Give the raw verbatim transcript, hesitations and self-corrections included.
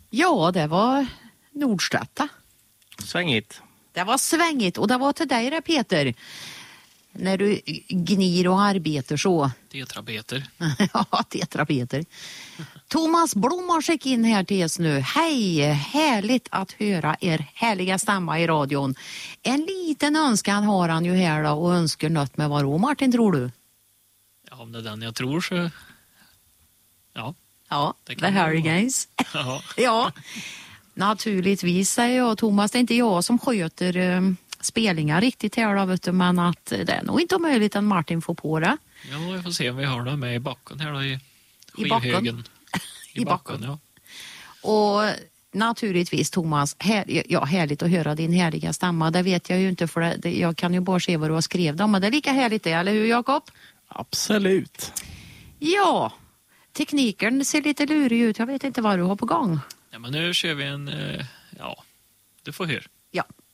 Ja, det var Nordstrata. Svängigt. Det var svängigt och det var till dig det, Peter. När du gnir och arbetar så. Tetrabeter. Ja, tetrabeter. Thomas Blom har skickat in här till oss nu. Hej, härligt att höra er härliga stämma i radion. En liten önskan har han ju här då och önskar något med vadå, Martin, tror du? Ja, om det är den jag tror så... Ja. Ja, The Hurricanes. Ja. Ja, naturligtvis säger jag, Thomas, det är inte jag som sköter uh, spelningar riktigt här då, vet du, men att det är nog inte omöjligt att Martin får på det. Ja, vi får se om vi har det med i backen här då, i skivhögen. I, I backen, ja. Och naturligtvis, Thomas, här, ja, härligt att höra din härliga stämma. Det vet jag ju inte, för det, det, jag kan ju bara se vad du har skrivit om, men det är lika härligt det, eller hur, Jakob? Absolut. Ja, tekniken ser lite lurig ut. Jag vet inte vad du har på gång. Ja, men nu kör vi en... Ja, du får höra. Ja.